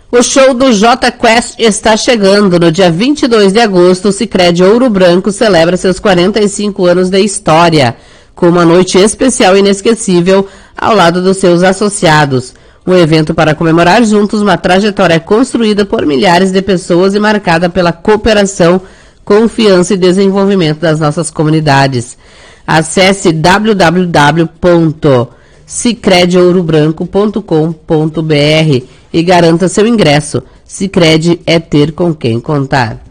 O show do Jota Quest está chegando. No dia 22 de agosto, o Sicredi Ouro Branco celebra seus 45 anos de história, com uma noite especial e inesquecível ao lado dos seus associados. Um evento para comemorar juntos uma trajetória construída por milhares de pessoas e marcada pela cooperação, confiança e desenvolvimento das nossas comunidades. Acesse www.sicrediouroBranco.com.br e garanta seu ingresso. Sicredi é ter com quem contar.